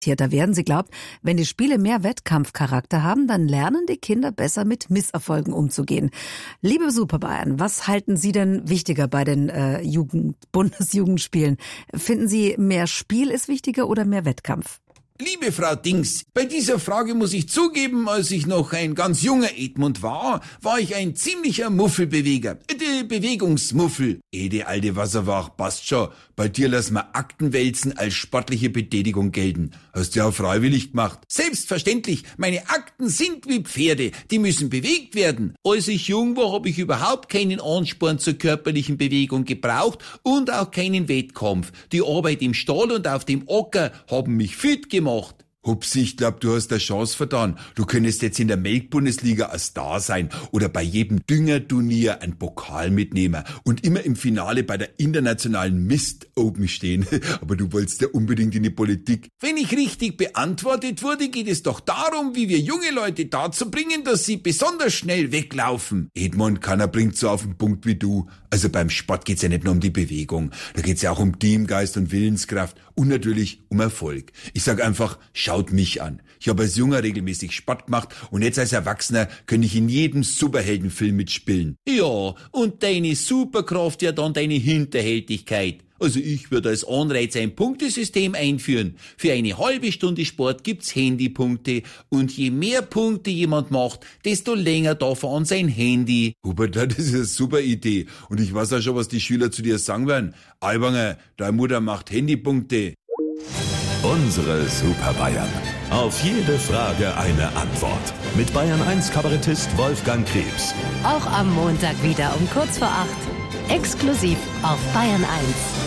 Da werden sie glaubt, wenn die Spiele mehr Wettkampfcharakter haben, dann lernen die Kinder besser mit Misserfolgen umzugehen. Liebe Superbayern, was halten Sie denn wichtiger bei den Bundesjugendspielen? Finden Sie, mehr Spiel ist wichtiger oder mehr Wettkampf? Liebe Frau Dings, bei dieser Frage muss ich zugeben, als ich noch ein ganz junger Edmund war ich ein ziemlicher Muffelbeweger. Bewegungsmuffel. Die alte Wasserwach, passt schon. Bei dir lassen wir Aktenwälzen als sportliche Betätigung gelten. Hast du ja auch freiwillig gemacht. Selbstverständlich, meine Akten sind wie Pferde, die müssen bewegt werden. Als ich jung war, habe ich überhaupt keinen Ansporn zur körperlichen Bewegung gebraucht und auch keinen Wettkampf. Die Arbeit im Stall und auf dem Acker haben mich fit gemacht. Hupsi, ich glaub, du hast eine Chance vertan. Du könntest jetzt in der Melkbundesliga ein Star sein oder bei jedem Düngerturnier einen Pokal mitnehmen und immer im Finale bei der internationalen Mist Open stehen. Aber du wolltest ja unbedingt in die Politik. Wenn ich richtig beantwortet wurde, geht es doch darum, wie wir junge Leute dazu bringen, dass sie besonders schnell weglaufen. Edmund, keiner bringt so auf den Punkt wie du. Also beim Sport geht's ja nicht nur um die Bewegung. Da geht's ja auch um Teamgeist und Willenskraft und natürlich um Erfolg. Ich sag einfach, schaut mich an. Ich habe als Junger regelmäßig Sport gemacht und jetzt als Erwachsener könnte ich in jedem Superheldenfilm mitspielen. Ja, und deine Superkraft ja dann deine Hinterhältigkeit. Also ich würde als Anreiz ein Punktesystem einführen. Für eine halbe Stunde Sport gibt's Handypunkte und je mehr Punkte jemand macht, desto länger darf er an sein Handy. Hubert, das ist eine super Idee und ich weiß auch schon, was die Schüler zu dir sagen werden. Albanger, deine Mutter macht Handypunkte. Unsere Super Bayern. Auf jede Frage eine Antwort. Mit Bayern 1 Kabarettist Wolfgang Krebs. Auch am Montag wieder um kurz vor 8. Exklusiv auf Bayern 1.